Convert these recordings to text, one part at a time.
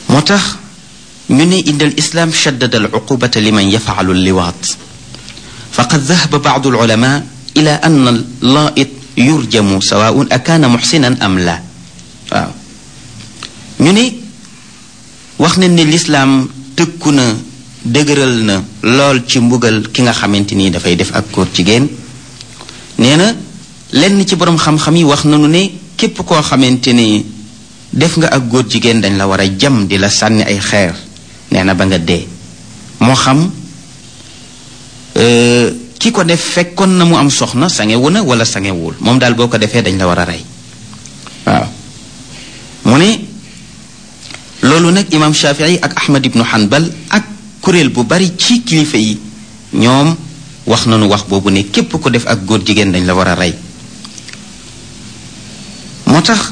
moo tax ñu ne inna al islam shaddada al uqubata liman yafaalu liwaat faqad dahaba baadu al ulama ila anna al laait yurjamu sawaun akaana muxsinan am la waaw ñu ne wax nañ ne lislaam tëkku na dëgëral na lool ci mbugal ki nga xamante ni dafay def ak góor jigéen nee na lenn ci boroom xam-xam yi wax nañu ne képp koo xamante ni def nga ak góor jigéen dañ la war a jam di la sànni ay xeer nee na ba nga dee moo xam ki ko def fekkoon na mu am soxna sangewu na wala sangewul moom daal boo ko defee dañ la war a rey waaw mu ne loolu nag imam Shafii ak Ahmad ibnu Hanbal ak kuréel bu bari ci kilifa yi ñoom wax nañu wax boobu ne képp ko def ak góor jigéen dañ la war a rey moo tax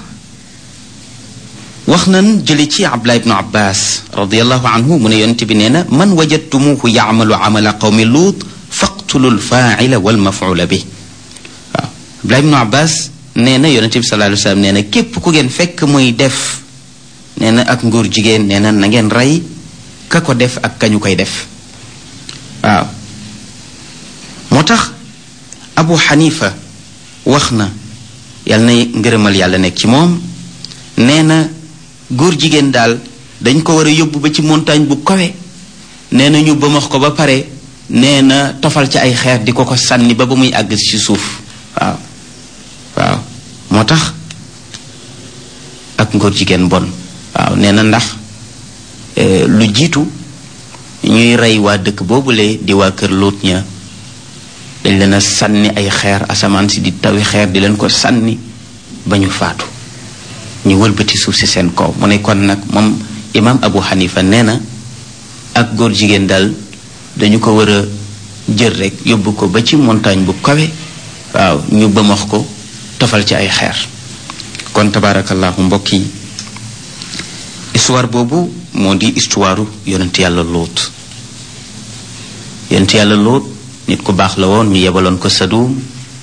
wax nañ jële ci Abdullah ibnu Abbas radiallahu anhu mu ne yonent bi nee na man wajadtumuhu yaamalu amala qawmi luut faqtulu lfaaila walmafuula bi waaw Abdullah ibnu Abbas nee na yonent bi sallallahu alayhi wa sallam nee na képp ku ngeen fekk muy def nee na ak ngóor jigéen nee na na ngeen rey ka ko def ak kañu koy def waaw moo tax Abu Xanifa wax na yàlla na ngërëmal yàlla nekk ci moom nee na góor jigéen daal dañ ko war a yóbbu ba ci montagne bu kawe nee na ñu bëmax ko ba pare nee na tofal ci ay xeer di ko ko sànni ba muy àgg ci suuf waaw waaw moo tax ak ngóor jigéen bon waaw nee na ndax lu jiitu ñuy rey waa dëkk boobule di waa kër Luut ña dañ leen a sànni ay xeer asamaan si di tawi xeer di leen ko sànni ba ñu faatu ñu wëlbati suuf si seen kaw mu ne kon nag moom imaam Abu Hanifa nee na ak góor jigéen daal dañu ko war a jël rek yóbbu ko ba ci montagne bu kawe waaw ñu bëmax ko tofal ci ay xeer kon tabaarakallaahu mbokk yi histoire boobu moo di histoire yonent yàlla Luut yonent yàlla Luut nit ku baax la woon ñu yebaloon ko Sadum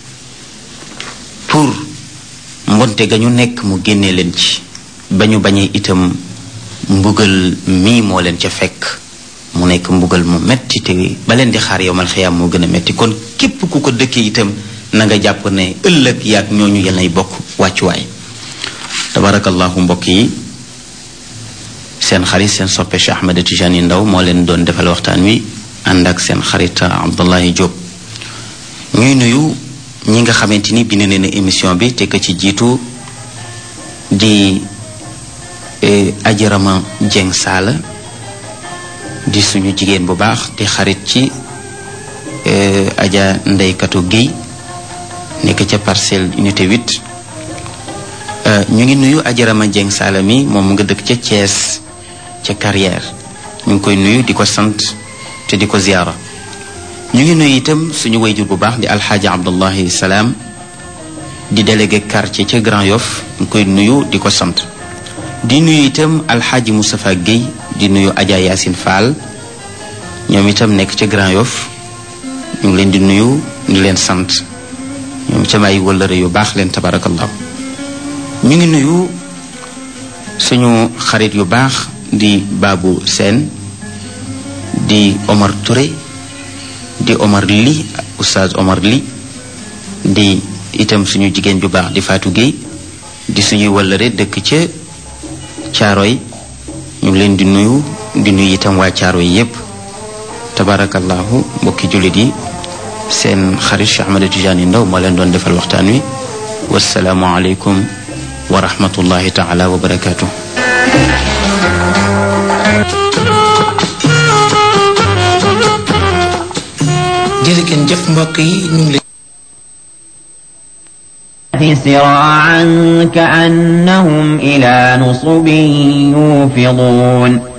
pour mbonte ga ñu nekk mu génnee leen ci ba ñu bañee itam mbugal mii moo leen ca fekk mu nekk mbugal mu metti te ba leen di xaar yowmal xiyaam moo gën a metti kon képp ku ko dëkkee itam na nga jàpp ne ëllëg yaag ñooñu yéenay bokk wàccuwaay tabarakallahu mbokk yi seen xarit seen soppe Cheikh Ahmed Tidiane Ndao moo leen doon defal waxtaan wi ànd ak seen xarit Abdoulaye Diop ñuy nuyu ñi nga xamante ni bind nañu émission bi te ka ci jiitu di Ajarama Dieng Sala di suñu jigéen bu baax di xarit ci Aja Ndeykatu Guèye nekk ca Parcelles unité 8 ñu ngi nuyu Ajarama Dieng Sala mi moom mu nga dëkk ca Thiès ca Carrière ñu ngi koy nuyu di ko sant te di ko ziyaara ñu ngi nuyu itam suñu wayjur bu baax di alxaaji Abdullahi Salaam di délégué quartier ca Grand Yoff ñu koy nuyu di ko sant di nuyu itam alxaaji Moustapha Guèye di nuyu Adja Yacine Fall ñoom itam nekk ca Grand Yoff ñu ngi leen di nuyu di leen sant ñoom itam ay wëllëre yu baax leen tabarakallahu ñu ngi nuyu suñu xarit yu baax di Babou Sène di Omar Touré di Omar Li oustaz Omar Li di itam suñu jigéen ju baax di Fatou Guèye di suñuy wëllëre dëkk ca Caaroy ñu ngi leen di nuyu itam waa Caaroy yépp tabarakallahu mbokki jullit yi seen xarit Cheikh Ahmed Tidiane Ndao moo leen doon defal waxtaan wi wassalaamu aleykum wa rahmatullahi taala wa barakaatu jërëjëf jëf mbokk yi ñu ngi سراعا كأنهم إلى نصب يوفضون